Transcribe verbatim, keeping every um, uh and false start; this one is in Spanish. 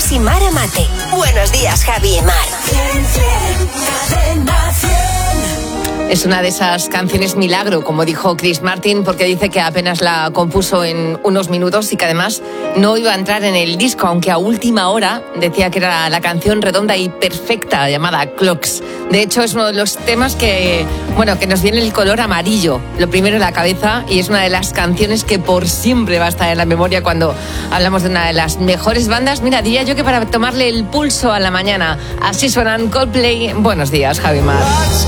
y Mara Mate. Buenos días, Javi y Mar. Es una de esas canciones milagro, como dijo Chris Martin, porque dice que apenas la compuso en unos minutos y que además no iba a entrar en el disco, aunque a última hora decía que era la canción redonda y perfecta llamada Clocks. De hecho, es uno de los temas que, bueno, que nos viene el color amarillo, lo primero en la cabeza, y es una de las canciones que por siempre va a estar en la memoria cuando hablamos de una de las mejores bandas. Mira, diría yo que para tomarle el pulso a la mañana. Así suenan Coldplay. Buenos días, Javi Mar.